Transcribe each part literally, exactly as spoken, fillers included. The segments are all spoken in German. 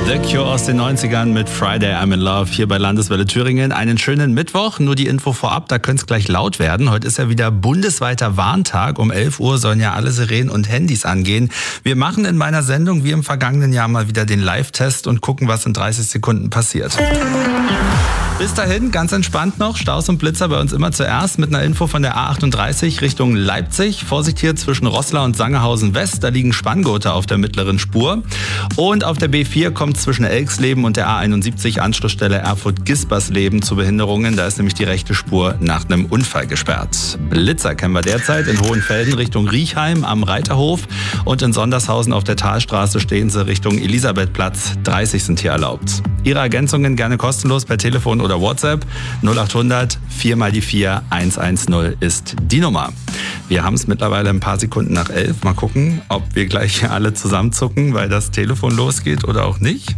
The Cure aus den neunzigern mit Friday I'm in Love hier bei Landeswelle Thüringen. Einen schönen Mittwoch, nur die Info vorab, da könnte es gleich laut werden. Heute ist ja wieder bundesweiter Warntag. Um elf Uhr sollen ja alle Sirenen und Handys angehen. Wir machen in meiner Sendung wie im vergangenen Jahr mal wieder den Live-Test und gucken, was in dreißig Sekunden passiert. Bis dahin, ganz entspannt noch, Staus und Blitzer bei uns immer zuerst mit einer Info von der A achtunddreißig Richtung Leipzig. Vorsicht hier zwischen Roßla und Sangerhausen West, da liegen Spanngurte auf der mittleren Spur. Und auf der B vier kommt zwischen Elxleben und der A einundsiebzig Anschlussstelle Erfurt-Gispersleben zu Behinderungen. Da ist nämlich die rechte Spur nach einem Unfall gesperrt. Blitzer kennen wir derzeit in Hohenfelden Richtung Riechheim am Reiterhof und in Sondershausen auf der Talstraße stehen sie Richtung Elisabethplatz. dreißig sind hier erlaubt. Ihre Ergänzungen gerne kostenlos per Telefon oder WhatsApp. null achthundert vier mal die vier hundertzehn ist die Nummer. Wir haben es mittlerweile ein paar Sekunden nach elf. Mal gucken, ob wir gleich alle zusammenzucken, weil das Telefon losgeht oder auch nicht.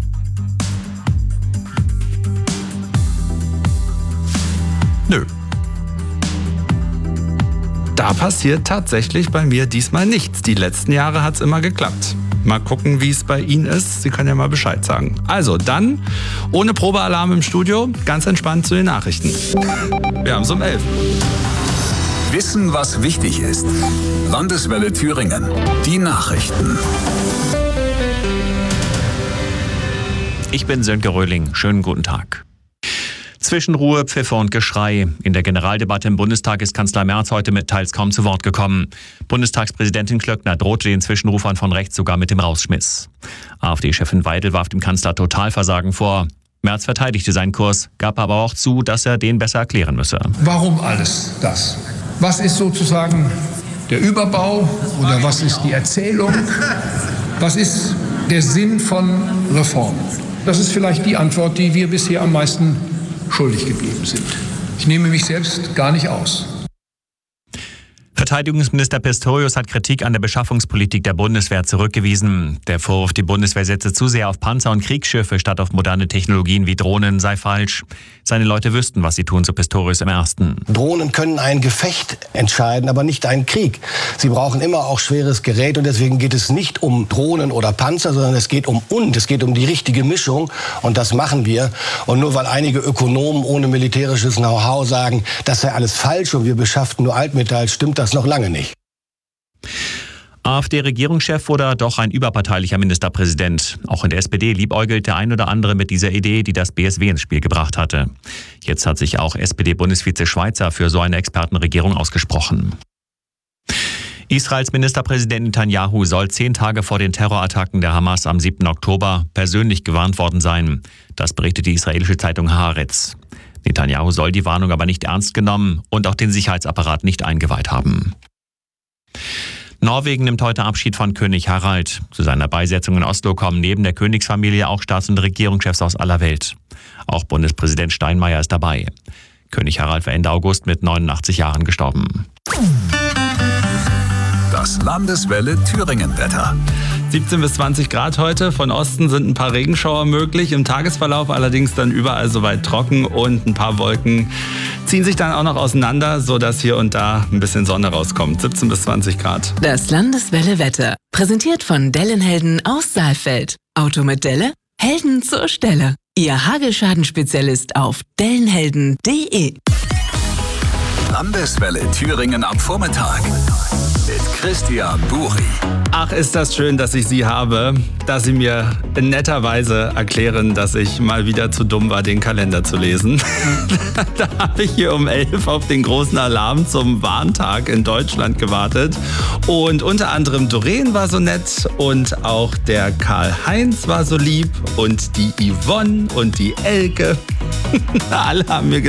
Nö. Da passiert tatsächlich bei mir diesmal nichts. Die letzten Jahre hat es immer geklappt. Mal gucken, wie es bei Ihnen ist. Sie können ja mal Bescheid sagen. Also dann, ohne Probealarm im Studio, ganz entspannt zu den Nachrichten. Wir haben es um elf. Wissen, was wichtig ist. Landeswelle Thüringen. Die Nachrichten. Ich bin Sönke Röhling. Schönen guten Tag. Zwischenruhe, Pfiffe und Geschrei. In der Generaldebatte im Bundestag ist Kanzler Merz heute mit teils kaum zu Wort gekommen. Bundestagspräsidentin Klöckner drohte den Zwischenrufern von rechts sogar mit dem Rausschmiss. AfD-Chefin Weidel warf dem Kanzler Totalversagen vor. Merz verteidigte seinen Kurs, gab aber auch zu, dass er den besser erklären müsse. Warum alles das? Was ist sozusagen der Überbau oder was ist die Erzählung? Was ist der Sinn von Reformen? Das ist vielleicht die Antwort, die wir bisher am meisten schuldig geblieben sind. Ich nehme mich selbst gar nicht aus. Verteidigungsminister Pistorius hat Kritik an der Beschaffungspolitik der Bundeswehr zurückgewiesen. Der Vorwurf, die Bundeswehr setze zu sehr auf Panzer und Kriegsschiffe statt auf moderne Technologien wie Drohnen, sei falsch. Seine Leute wüssten, was sie tun, so Pistorius im Ersten. Drohnen können ein Gefecht entscheiden, aber nicht einen Krieg. Sie brauchen immer auch schweres Gerät und deswegen geht es nicht um Drohnen oder Panzer, sondern es geht um und, es geht um die richtige Mischung und das machen wir. Und nur weil einige Ökonomen ohne militärisches Know-how sagen, das sei alles falsch und wir beschafften nur Altmetall, stimmt das noch lange nicht. AfD-Regierungschef oder doch ein überparteilicher Ministerpräsident? Auch in der S P D liebäugelt der ein oder andere mit dieser Idee, die das B S W ins Spiel gebracht hatte. Jetzt hat sich auch S P D-Bundesvize Schweizer für so eine Expertenregierung ausgesprochen. Israels Ministerpräsident Netanyahu soll zehn Tage vor den Terrorattacken der Hamas am siebten Oktober persönlich gewarnt worden sein. Das berichtet die israelische Zeitung Haaretz. Netanyahu soll die Warnung aber nicht ernst genommen und auch den Sicherheitsapparat nicht eingeweiht haben. Norwegen nimmt heute Abschied von König Harald. Zu seiner Beisetzung in Oslo kommen neben der Königsfamilie auch Staats- und Regierungschefs aus aller Welt. Auch Bundespräsident Steinmeier ist dabei. König Harald war Ende August mit neunundachtzig Jahren gestorben. Das Landeswelle Thüringen-Wetter. siebzehn bis zwanzig Grad heute. Von Osten sind ein paar Regenschauer möglich. Im Tagesverlauf allerdings dann überall soweit trocken und ein paar Wolken ziehen sich dann auch noch auseinander, sodass hier und da ein bisschen Sonne rauskommt. siebzehn bis zwanzig Grad. Das Landeswelle Wetter. Präsentiert von Dellenhelden aus Saalfeld. Auto mit Delle? Helden zur Stelle. Ihr Hagelschadenspezialist auf dellenhelden punkt de. Landeswelle Thüringen am Vormittag. Mit Christian Buri. Ach, ist das schön, dass ich Sie habe, dass Sie mir in netter Weise erklären, dass ich mal wieder zu dumm war, den Kalender zu lesen. Da habe ich hier um elf auf den großen Alarm zum Warntag in Deutschland gewartet. Und unter anderem Doreen war so nett und auch der Karl-Heinz war so lieb und die Yvonne und die Elke. Alle haben mir gesagt,